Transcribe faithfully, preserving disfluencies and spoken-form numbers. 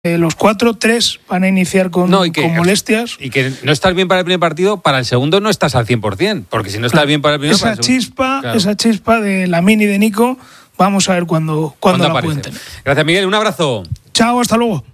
Eh, los cuatro, tres van a iniciar con, no, y que, con molestias. Y que no estás bien para el primer partido, para el segundo no estás al cien por ciento, porque si no estás bien para el primero... Esa para el chispa, claro. esa chispa de Lamine y de Nico, vamos a ver cuándo, cuándo la aparece. pueden tener. Gracias, Miguel, un abrazo. Chao, hasta luego.